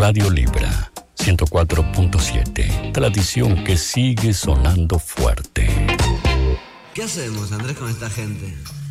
Radio Libra 104.7. Tradición que sigue sonando fuerte. ¿Qué hacemos, Andrés, con esta gente?